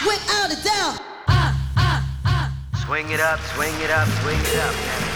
without a doubt. Swing it up, swing it up, swing it up.